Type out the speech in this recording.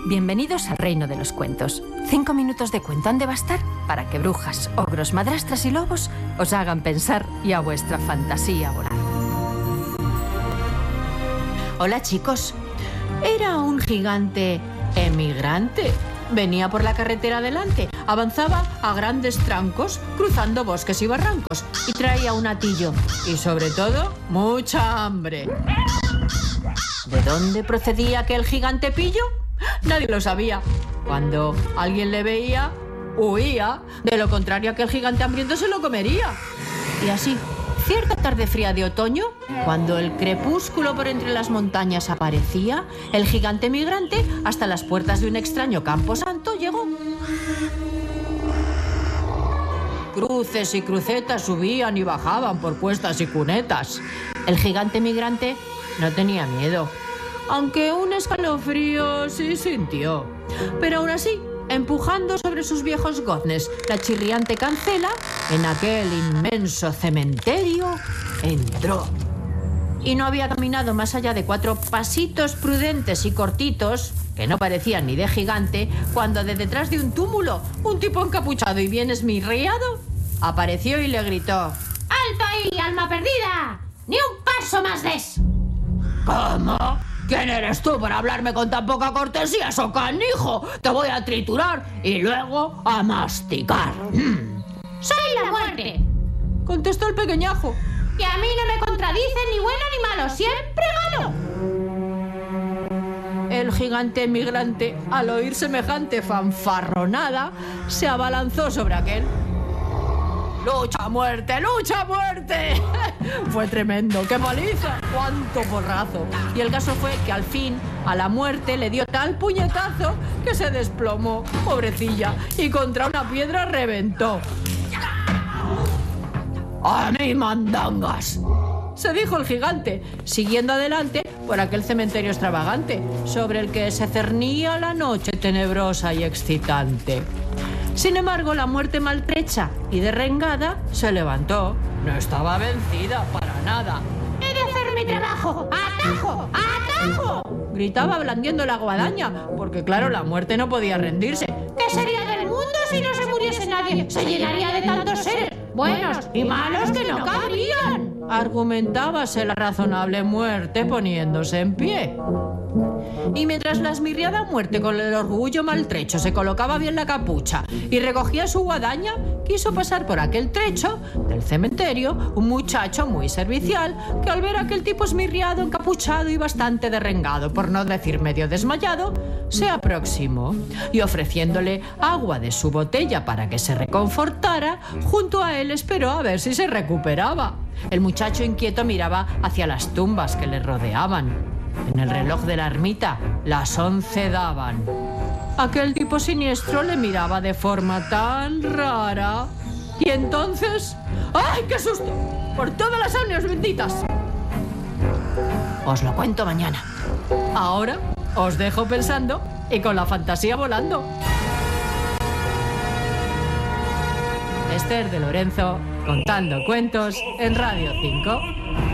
Bienvenidos al reino de los cuentos. 5 minutos de cuento han de bastar para que brujas, ogros, madrastras y lobos os hagan pensar y a vuestra fantasía volar. Hola, chicos. Era un gigante emigrante. Venía por la carretera adelante, avanzaba a grandes trancos, cruzando bosques y barrancos, y traía un hatillo y, sobre todo, mucha hambre. ¿De dónde procedía aquel gigante pillo? Nadie lo sabía. Cuando alguien le veía, huía. De lo contrario, aquel gigante hambriento se lo comería. Y así, cierta tarde fría de otoño, cuando el crepúsculo por entre las montañas aparecía, el gigante migrante hasta las puertas de un extraño camposanto llegó. Cruces y crucetas subían y bajaban por cuestas y cunetas. El gigante migrante no tenía miedo, aunque un escalofrío sí sintió. Pero aún así, empujando sobre sus viejos goznes la chirriante cancela, en aquel inmenso cementerio entró. Y no había caminado más allá de 4 pasitos prudentes y cortitos, que no parecían ni de gigante, cuando de detrás de un túmulo, un tipo encapuchado y bien esmirriado apareció y le gritó: ¡Alto ahí, alma perdida! ¡Ni un paso más des! ¿Cómo? ¿Quién eres tú para hablarme con tan poca cortesía, socanijo? Te voy a triturar y luego a masticar. ¡Soy la muerte!, contestó el pequeñajo. Y a mí no me contradicen ni bueno ni malo, siempre gano. El gigante migrante, al oír semejante fanfarronada, se abalanzó sobre aquel. ¡Lucha a muerte! ¡Lucha a muerte! Fue tremendo. ¡Qué paliza! ¡Cuánto porrazo! Y el caso fue que al fin a la muerte le dio tal puñetazo que se desplomó, pobrecilla, y contra una piedra reventó. ¡A mí mandangas!, se dijo el gigante, siguiendo adelante por aquel cementerio extravagante, sobre el que se cernía la noche tenebrosa y excitante. Sin embargo, la muerte maltrecha y derrengada se levantó. No estaba vencida para nada. ¡He de hacer mi trabajo! ¡Atajo! ¡Atajo! Gritaba blandiendo la guadaña, porque claro, la muerte no podía rendirse. ¿Qué sería del mundo si no se muriese nadie? Se llenaría de tantos seres buenos y malos que no cabrían. Argumentábase la razonable muerte poniéndose en pie. Y mientras la esmirriada muerte con el orgullo maltrecho se colocaba bien la capucha y recogía su guadaña, quiso pasar por aquel trecho del cementerio un muchacho muy servicial que, al ver a aquel tipo esmirriado, encapuchado y bastante derrengado, por no decir medio desmayado, se aproximó y, ofreciéndole agua de su botella para que se reconfortara, junto a él esperó a ver si se recuperaba. El muchacho inquieto miraba hacia las tumbas que le rodeaban. En el reloj de la ermita, las 11 daban. Aquel tipo siniestro le miraba de forma tan rara. Y entonces... ¡ay, qué susto! ¡Por todas las años benditas! Os lo cuento mañana. Ahora os dejo pensando y con la fantasía volando. Esther de Lorenzo, contando cuentos en Radio 5.